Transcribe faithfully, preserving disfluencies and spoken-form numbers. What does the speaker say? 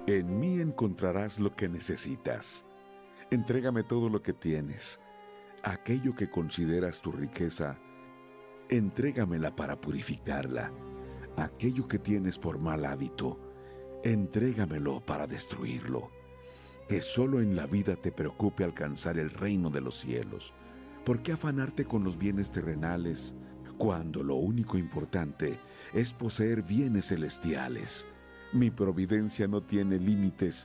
En mí encontrarás lo que necesitas. Entrégame todo lo que tienes. Aquello que consideras tu riqueza, entrégamela para purificarla. Aquello que tienes por mal hábito, entrégamelo para destruirlo. Que solo en la vida te preocupe alcanzar el reino de los cielos. ¿Por qué afanarte con los bienes terrenales cuando lo único importante es poseer bienes celestiales? Mi providencia no tiene límites